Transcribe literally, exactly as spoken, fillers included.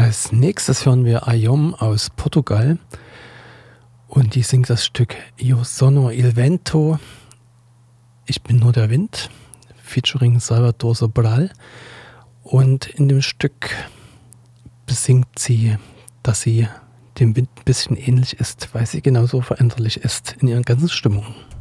Als nächstes hören wir Ayom aus Portugal und die singt das Stück Io sono il vento, ich bin nur der Wind, featuring Salvador Sobral, und in dem Stück besingt sie, dass sie dem Wind ein bisschen ähnlich ist, weil sie genauso veränderlich ist in ihrer ganzen Stimmung.